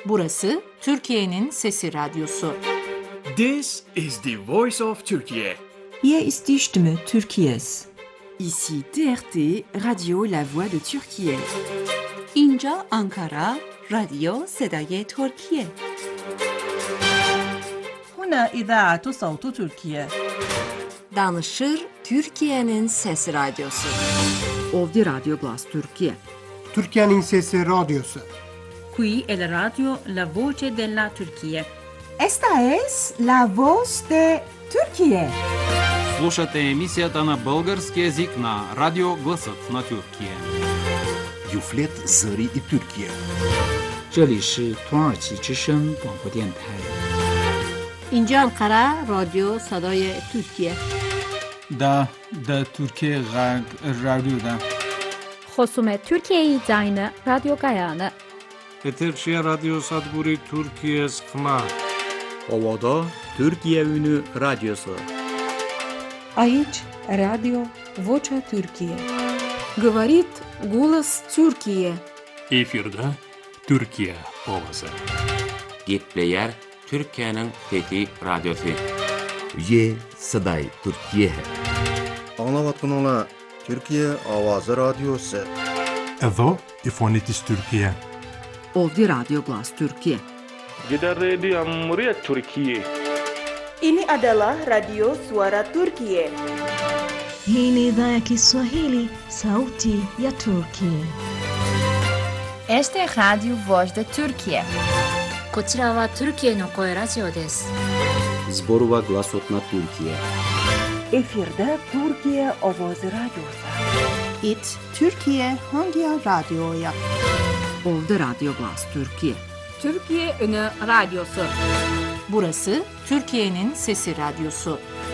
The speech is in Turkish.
Burası Türkiye'nin Sesi Radyosu. This is the voice of Turkey. Hier ist die Stimme Türkiye's. Ici TRT, Radio La Voix de Türkiye. اینجا آنکارا، رادیو صدای ترکیه. هنا إذاعة صوت تركيا. Danışır Türkiye'nin Sesi Radyosu. Ovdje Radio Glas Türkiye. Türkiye'nin Sesi Radyosu. Qui è la radio La Voce della Turchia. Esta es la voz de Türkiye. Слушате емисията на български език на Радио Гласът на Türkiye. Юфлет Зări и Türkiye. 这里是土耳其之声广播电台。 اینجا انقره رادیو صدای ترکیه. دا Türkiye Radyo'da. خصوم ترکیه زاین رادیو گایانه. Eterşehir Radyo Sadburi Türkiye Skma. Ovada Türkiye Ünü Radyosu. Aici Radio Vocea Türkiye. Говорит голос Türkiye. Efirde Türkiye Ovası. Gitleyer Türkiye'nin Fethi Radyosu. Ye Saday Türkiye. Anlavatın ola Türkiye Avazı Radyosu. Evo İfonitis Türkiye. Ovdje Radio Glas Türkiye. Jeddah Radio Muria Türkiye. Ini adalah Radio Suara Turkiye. Hii ni idhaa ya Kiswahili, Sauti ya Turkiye. Este es Radio Voz de Turkiye. こちらはトルキエの声ラジオです。 Zborova Glasot na Türkiye. Efirde Türkiye Ovoz Radyosu. It Türkiye Hangi Radyo'ya? Ovdje Radio Glas Türkiye. Türkiye Ünü Radyosu. Burası Türkiye'nin Sesi Radyosu.